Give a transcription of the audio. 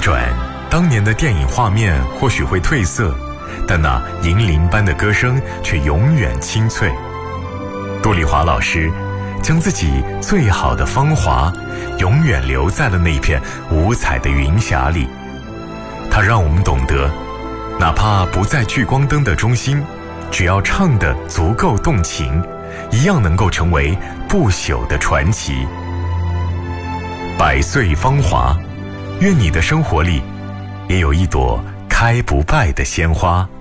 转，当年的电影画面或许会褪色，但那银铃般的歌声却永远清脆。杜丽华老师将自己最好的芳华永远留在了那片五彩的云霞里。它让我们懂得，哪怕不在聚光灯的中心，只要唱得足够动情，一样能够成为不朽的传奇。百岁芳华，愿你的生活里也有一朵开不败的鲜花。